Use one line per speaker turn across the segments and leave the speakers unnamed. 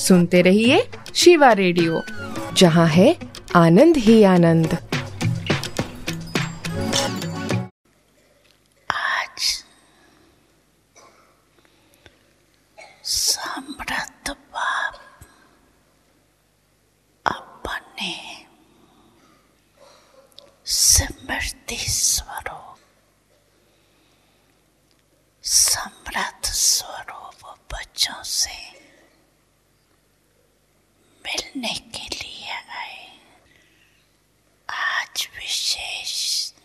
सुनते रहिए शिवा रेडियो, जहाँ है आनंद ही आनंद।
आज समृद्ध बाप अपने स्मृति स्वरूप समृद्ध स्वरूप बच्चों से मिलने के लिए आए। आज विशेष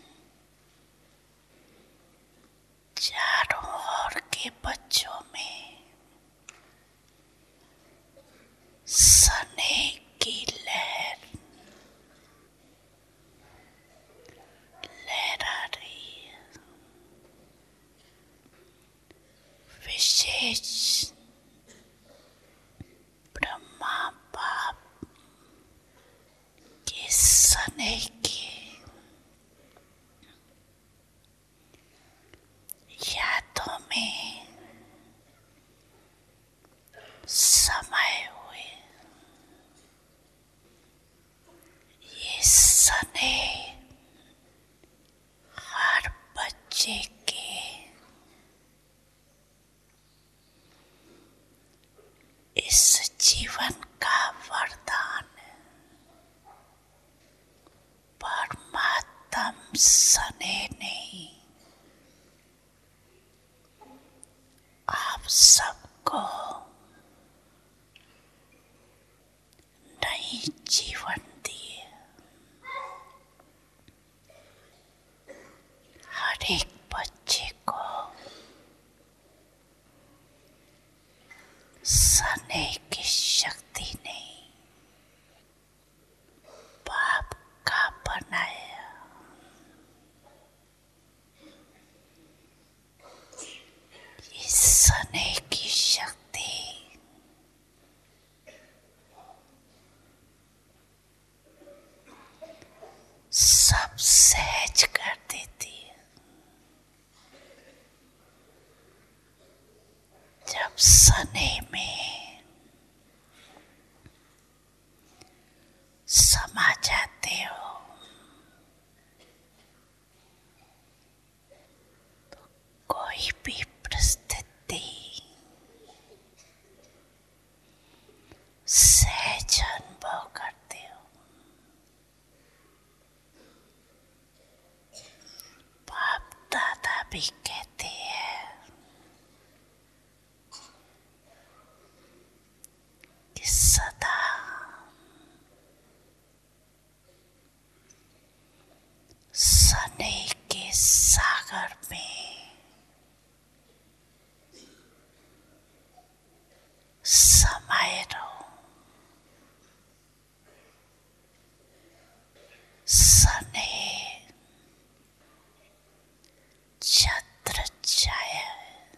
चारों ओर के बच्चों में स्नेह की लहर लहरा रही है। विशेष ब्रह्मा बाप के स्नेह की यादों में समाये हुए ये स्नेह हर बच्चे के इस जीवन का वरदान है। परमात्म स्नेह नहीं, आप सबको नई जीवन दिए। हर एक बच्चे को स्नेह की शक्ति नहीं, बाप का बनाया ये स्नेह की शक्ति सब सहज कर देती है। जब स्नेह में समा जाते हो तो कोई भी परिस्थिति सहज अनुभव करते हो। बाप दादा भी कहते हैं कि सदा स्नेह के सागर में समाये रहो। स्नेह छत्र छाया है।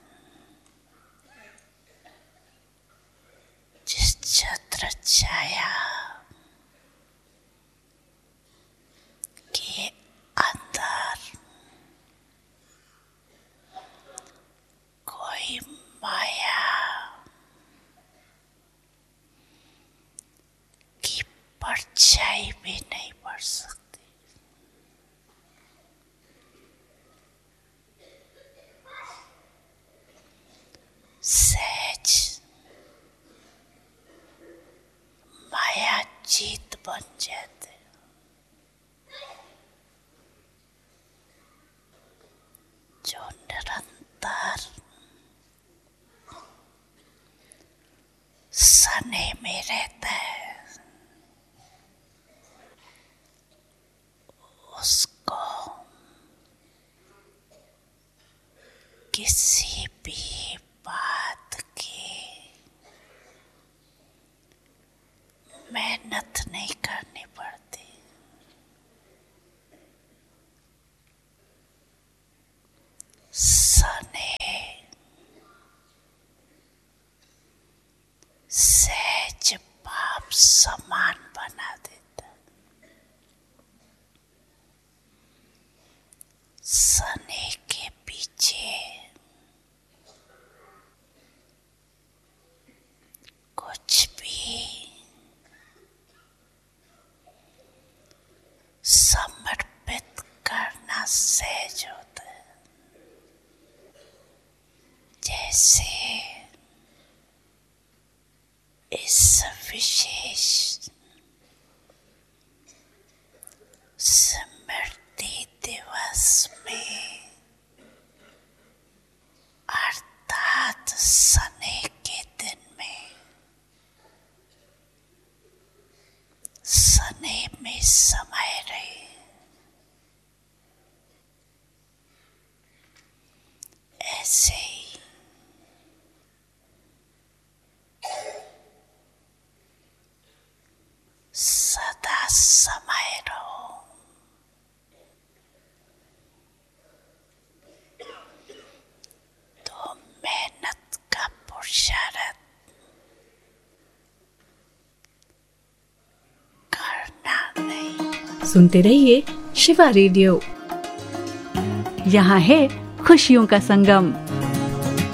जिस छत्र छाया के अंदर कोई माया की परछाई भी नहीं पड़ सकती। सहज माया जीत बन जाते। जो निरंतर स्नेह में रहता है उसको किसी भी बात की मेहनत नहीं करनी पड़ती। स्नेह सहज बाप समान बना देता। स्नेह के पीछे कुछ भी विशेष स्मृति दिवस में अर्थात सने के दिन में सने में समय रहे, ऐसे ही सदा समय रहो। तो मेहनत का पुरुषार्थ करना नहीं।
सुनते रहिए शिवा रेडियो। यहाँ है खुशियों का संगम।